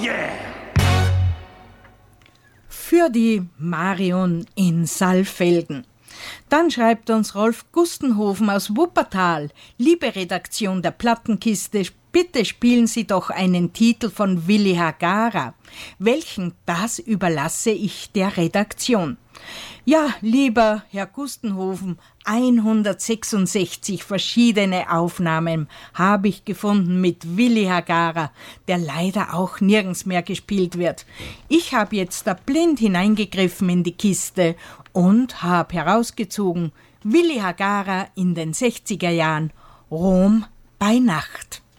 yeah! Für die Marion in Saalfelden. Dann schreibt uns Rolf Gustenhofen aus Wuppertal. Liebe Redaktion der Plattenkiste, bitte spielen Sie doch einen Titel von Willi Hagara. Welchen, das überlasse ich der Redaktion. Ja, lieber Herr Gustenhofen, 166 verschiedene Aufnahmen habe ich gefunden mit Willi Hagara, der leider auch nirgends mehr gespielt wird. Ich habe jetzt da blind hineingegriffen in die Kiste und habe herausgezogen Willi Hagara in den 60er Jahren, Rom bei Nacht.